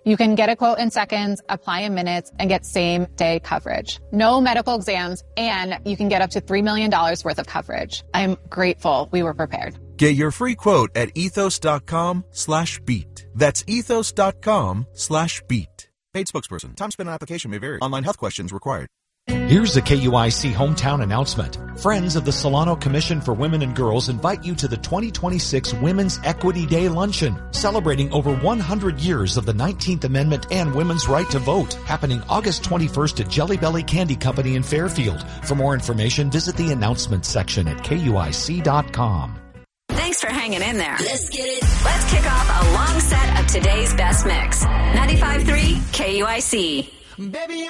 You can get a quote in seconds, apply in minutes, and get same-day coverage. No medical exams, and you can get up to $3 million worth of coverage. I'm grateful we were prepared. Get your free quote at ethos.com/beat. That's ethos.com/beat. Paid spokesperson. Time spent on application may vary. Online health questions required. Here's a KUIC hometown announcement. Friends of the Solano Commission for Women and Girls invite you to the 2026 Women's Equity Day Luncheon, celebrating over 100 years of the 19th Amendment and women's right to vote, happening August 21st at Jelly Belly Candy Company in Fairfield. For more information, visit the announcements section at KUIC.com. Thanks for hanging in there. Let's get it. Let's kick off a long set of today's best mix. 95.3 KUIC. Baby,